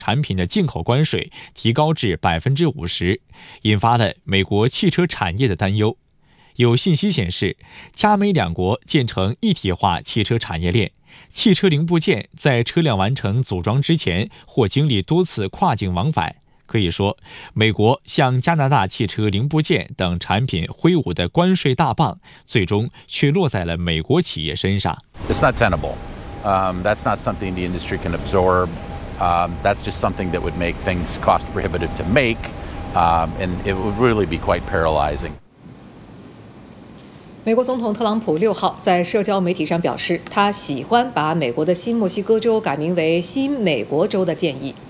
产品的进口关税提高至50%，引发了美国汽车产业的担忧。有信息显示，加美两国建成一体化汽车产业链，汽车零部件在车辆完成组装之前或经历多次跨境往返。可以说，美国向加拿大汽车零部件等产品挥舞的关税大棒，最终却落在了美国企业身上。 It's not tenable. That's not something the industry can absorb. That's just something that would make things cost prohibitive to make, and it would really be quite paralyzing. 美国总统特朗普6号在社交媒体上表示，他喜欢把美国的新墨西哥州改名为新美国州的建议。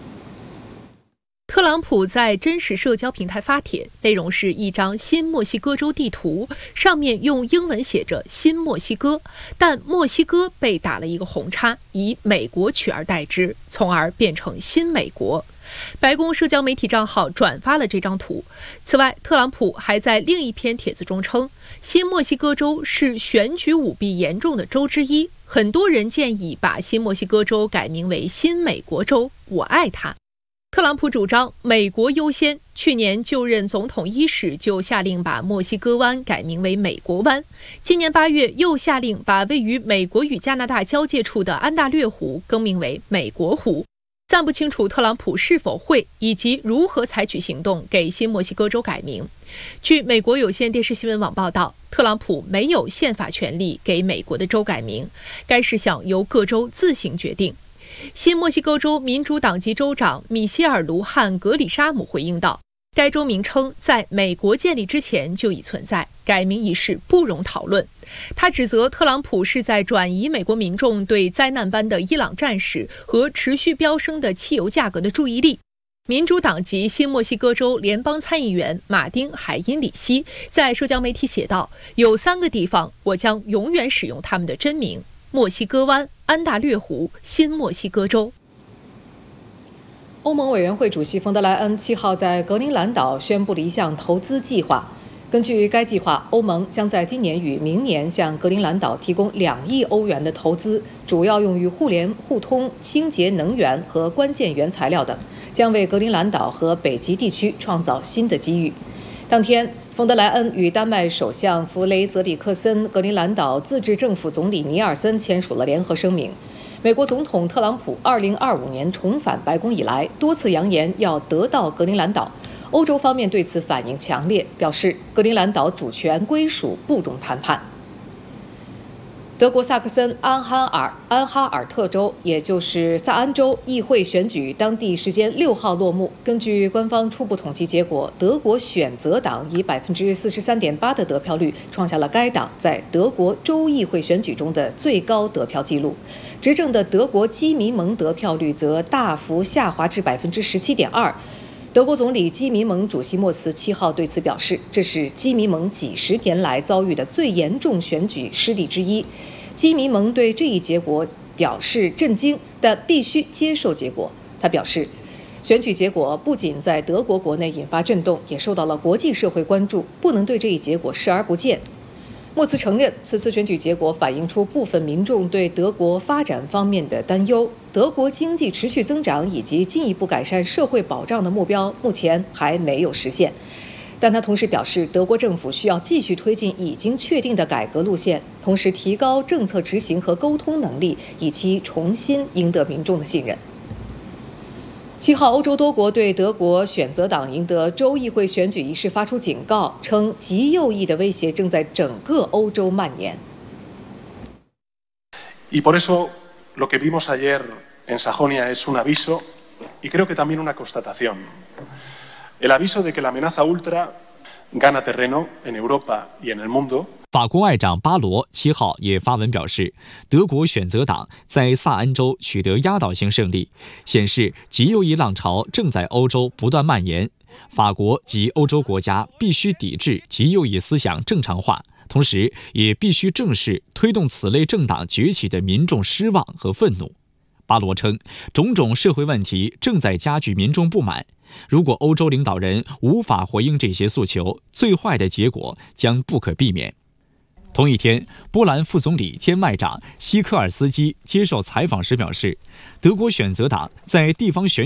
特朗普在真实社交平台发帖，内容是一张新墨西哥州地图，上面用英文写着新墨西哥，但墨西哥被打了一个红叉，以美国取而代之，从而变成新美国。白宫社交媒体账号转发了这张图。此外，特朗普还在另一篇帖子中称，新墨西哥州是选举舞弊严重的州之一，很多人建议把新墨西哥州改名为新美国州，我爱它。特朗普主张美国优先，去年就任总统伊始就下令把墨西哥湾改名为美国湾，今年8月又下令把位于美国与加拿大交界处的安大略湖更名为美国湖。暂不清楚特朗普是否会以及如何采取行动给新墨西哥州改名。据美国有线电视新闻网报道，特朗普没有宪法权利给美国的州改名，该事项由各州自行决定。新墨西哥州民主党籍州长米歇尔·卢汉·格里沙姆回应道，该州名称在美国建立之前就已存在，改名一事不容讨论。他指责特朗普是在转移美国民众对灾难般的伊朗战事和持续飙升的汽油价格的注意力。民主党籍新墨西哥州联邦参议员马丁·海因里希在社交媒体写道，有3个地方我将永远使用他们的真名：墨西哥湾、安大略湖、新墨西哥州。 欧盟委员会主席冯德莱恩7号在格陵兰岛宣布了一项投资计划。根据该计划，欧盟将在今年与明年向格陵兰岛提供2亿欧元的投资，主要用于互联互通、清洁能源和关键原材料等，将为格陵兰岛和北极地区创造新的机遇。当天，冯德莱恩与丹麦首相弗雷泽里克森、格陵兰岛自治政府总理尼尔森签署了联合声明。美国总统特朗普2025年重返白宫以来，多次扬言要得到格陵兰岛。欧洲方面对此反应强烈，表示格陵兰岛主权归属不容谈判。德国萨克森安哈尔特州，也就是萨安州议会选举，当地时间6号落幕。根据官方初步统计结果，德国选择党以43.8%的得票率，创下了该党在德国州议会选举中的最高得票纪录。执政的德国基民盟得票率则大幅下滑至17.2%。德国总理基民盟主席默茨7号对此表示，这是基民盟几10年来遭遇的最严重选举失利之一。基民盟对这一结果表示震惊，但必须接受结果。他表示，选举结果不仅在德国国内引发震动，也受到了国际社会关注，不能对这一结果视而不见。默茨承认，此次选举结果反映出部分民众对德国发展方面的担忧。德国经济持续增长以及进一步改善社会保障的目标目前还没有实现。但他同时表示，德国政府需要继续推进已经确定的改革路线，同时提高政策执行和沟通能力，以期重新赢得民众的信任。7号，欧洲多国对德国选择党赢得州议会选举一事发出警告，称极右翼的威胁正在整个欧洲蔓延。 Y por eso lo que vimos ayer en Sajonia es un aviso y creo que también una constatación. El aviso de que la amenaza ultra gana terreno en Europa y en el mundo. 法国外长巴罗7号也发文表示，德国选择党在萨安州取得压倒性胜利，显示极右翼浪潮正在欧洲不断蔓延。法国及欧洲国家必须抵制极右翼思想正常化，同时也必须正视推动此类政党崛起的民众失望和愤怒。巴罗称，种种社会问题正在加剧民众不满。如果欧洲领导人无法回应这些诉求，最坏的结果将不可避免。同一天，波兰副总理兼外长希科尔斯基接受采访时表示，德国选择党在地方选